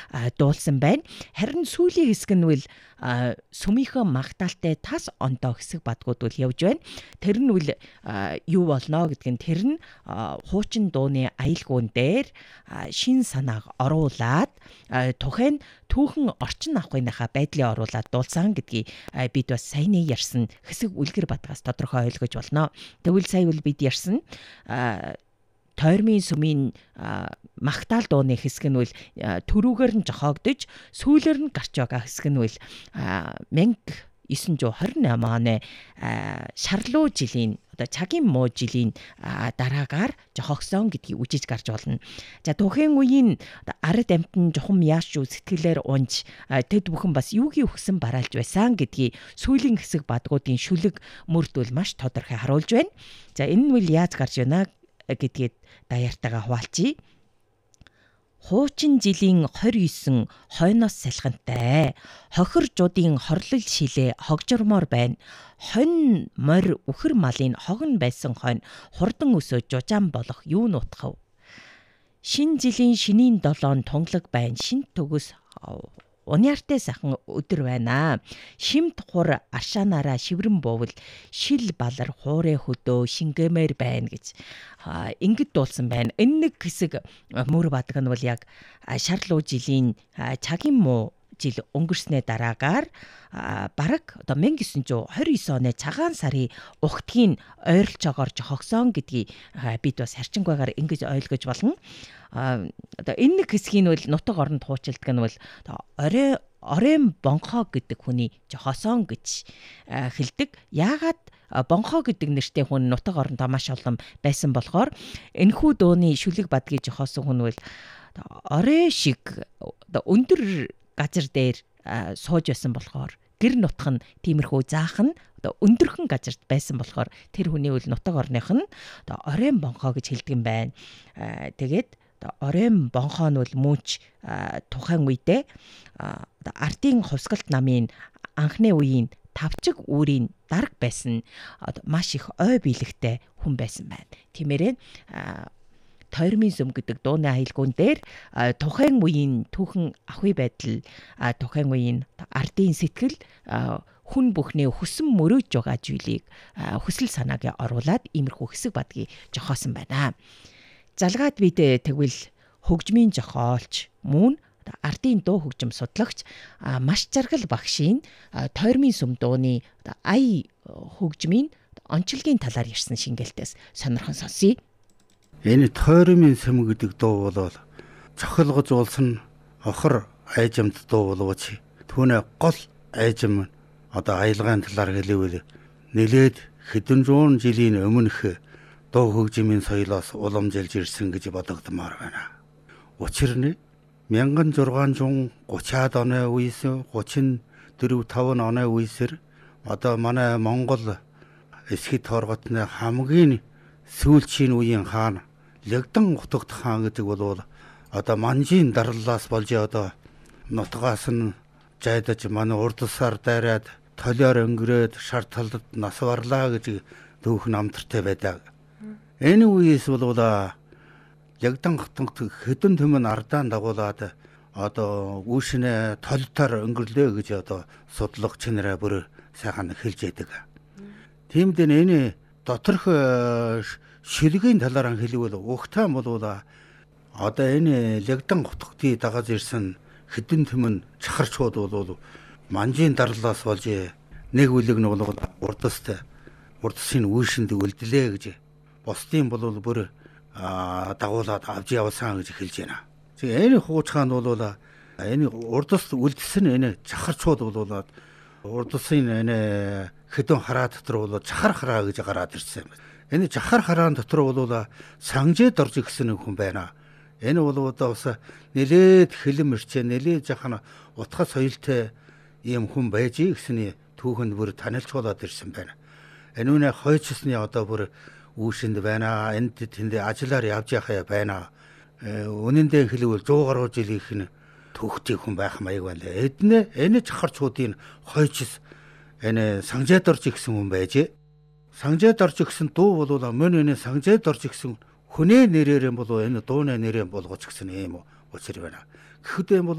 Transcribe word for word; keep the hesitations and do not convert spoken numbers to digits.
дуулсан байна. Харин сүүлийн хэсэг нь үл сүмийнхөө магтаалтай тас онтоо хэсэг бадгууд үл явж байна. Тэр нь үл юу болно гэдг нь тэр нь хуучин дууны аюулгуун дээр шин санааг оруулаад тухайн түүхэн орчин авахынхаа байдлыг оруулаад дуулсан гэдгийг бид бас саяны ярьсан хэсэг үлгэр бадгаас тодорхой ойлгож болно. Тэгвэл сая үл бид ярьсан тойрмын сүмийн магтаал дууны хэсэг нь үл төрүүгээр нь жохоогдож сүүлээр нь гарч байгаа хэсэг нь үл мянга найман двадцать восемь оны шарлуу жилийн одоо цагийн муу жилийн дараагаар жохогсон гэдгийг үжиж гарч болно. За тухайн үеийн ард амтэн жухам яаш юу сэтгэлээр унж тэд бүхэн бас юугийн өгсөн бараалж байсан гэдгийг сүүлийн хэсэг бадгуудын шүлэг мөрдөл маш тодорхой харуулж байна. За энэ нь үл яаж гарч байна гэдгээд даяартайгаа хуваалцъя. Хуучин жилийн двадцать девять хойноос салхинтай хохиржуудын хорлол шилээ хогжормоор байна. Хонь морь үхэр малын хогн байсан хонь хурдан өсөө жужаан болох юу нутхав. Шин жилийн шинийн долоон тунглаг байна. Шин төгс униартай сайхан өдөр байна. Шимт хур аршаанаараа шиврэн буувал шил балар хуурэ хөдөө шингэмээр байна гэж ингэж дуулсан байна. Энэ нэг хэсэг мөр бадаг нь бол яг шарлуу жилийн цагийн муу жил өнгөрснээ дараагаар бараг одоо 천구 двадцать девять оны цагаан сарын ухтгийг ойрлж байгаа жохогсон гэдгийг бид бас харчингүйгээр ингэж ойлгож болно. Одоо энэ нэг хэсгийн бол нутаг оронд хуучилдаг нь бол орой оройн бонхоо гэдэг хүний жохосон гэж хэлдэг. Яагаад бонхоо гэдэг нэртэй хүн нутаг орондоо маш олон байсан болохоор энэхүү дууны шүлэг бадгийг жохосон хүн бол орой шиг өндөр газар дээр сууж байсан болохоор гэр нутх нь тиймэрхүү заахан одоо өндөрхөн газарт байсан болохоор тэр хүний үл нутаг орных нь одоо оройн бонхоо гэж хэлдэг юм байна. Тэгээд оройн бонхоо нь бол мөнч тухайн үедээ ардын хувьсгалт намын анхны үеийн тавчиг үүрийн дарга байсан маш их ой биелэгтэй хүн байсан байна. Тиймээрээ тойрмын сүм гэдэг дууны аюулгуун дээр тухайн үеийн түүхэн ахуй байдал тухайн үеийн ардын сэтгэл хүн бүхний хүсэн мөрөөж байгаа зүйлийг хүсэл санааг оруулаад иймэрхүү хэсэг бадгийг жохоосон байна. Залгаад бид тэгвэл хөгжмийн жохоолч мөн ардын дуу хөгжим судлагч маш жаргал багшийн тойрмын сүм дууны ая хөгжмийн онцлогийн талаар ярьсан шингээлтээс сонирхон сонсъё. Энэ тойрмын сүм гэдэг дуу бол цохилгож уулсан охор айжимд дуу боловч түүний гол айжим одоо аялгын талаар хэлэвэл нэлээд хэдэн зуун жилийн өмнөх дуу хөгжмийн соёлоос уламжилж ирсэн гэж бодогдмоор байна. Учир нь 천sáu гутрид оны үеэс гутрин дөрөв таван оны үеэсэр одоо манай Монгол эсхит хорготны хамгийн сүүлчийн үеийн хаан Лягдан утгад хаан гэдэг бол одоо манжийн дарлалаас болж одоо нутгаас нь жайдаж манай урдсаар дайраад толиор өнгөрөөд шар талд нас барлаа гэж түүх намтартай байдаг. Энэ үеэс бол Лягдан хотод хэдэн түмэн ардaan дагуулад одоо үүшнээ толтоор өнгөрлөө гэж одоо судлах чинараа бүр сайхан хэлж яадаг. Тиймд энэ доторх шилгийн талаар хэлвэл ухтаан бол одоо энэ Лягдан хотгодын дагаж ирсэн хэдэн түмэн чахарчууд бол манжийн дарлалаас болж нэг үлэг нь бол урдстай урдсын үүшинд үлдлээ гэж бусдын бол бүр дагуулад авч явсан гэж хэлж байна. Тэгээ энэ хуучгаанд бол энэ урдс үлдсэн энэ чахарчууд бол урдсын энэ хэдэн хараа дотор бол чахар хараа гэж гараад ирсэн юм. Энэ чахар хараан дотор бол санжид орж ирсэн хүн байна. Энэ бол одоо бас нэлээд хилэм ирчээ нэлээд жахан утга соёлтой ийм хүн байж гэсний түүхэнд бүр танилцуулаад ирсэн байна. Энэ үнэ хойчсны одоо бүр үүшинд байна. Энд тэнд ажиллаар явж яхаа байна. Үнэндээ хэлвэл сто гаруй жилийнх нь төгтий хүн байх маяг байна. Эднэ энэ чахарчуудын хойчс энэ санжид орж ирсэн хүн байж санжид орж ирсэн дуу бол мөн энэ санжид орж ирсэн хүнээ нэрээр бол энэ дууны нэрээр болгож гисэн юм учир байна. Гэхдээ